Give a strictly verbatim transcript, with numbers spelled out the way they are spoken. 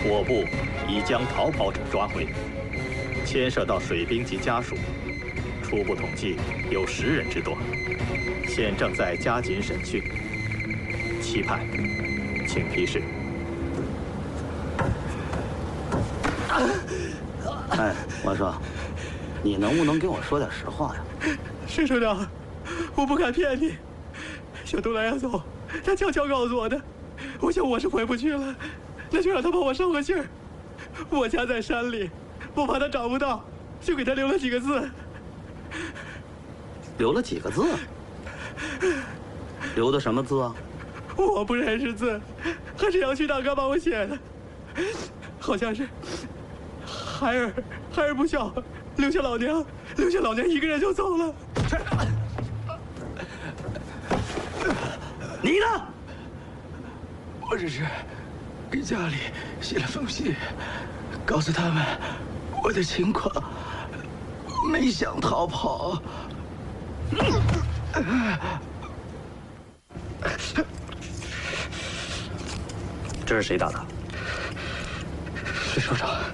我部已将逃跑者抓回，牵涉到水兵及家属，初步统计有十人之多，现正在加紧审讯。期盼，请批示。 哎，我说，你能不能跟我说点实话呀？ 沈首长，我不敢骗你。小东来要走，他悄悄告诉我的。我想我是回不去了，那就让他帮我捎个信儿。我家在山里，我怕他找不到，就给他留了几个字。 留了几个字？留的什么字啊？ 我不认识字，还是杨区大哥帮我写的，好像是孩儿孩儿不孝，留下老娘，留下老娘一个人就走了。 你呢？ 我只是给家里写了封信，告诉他们我的情况，没想逃跑。 这是谁打的？ 沈首长。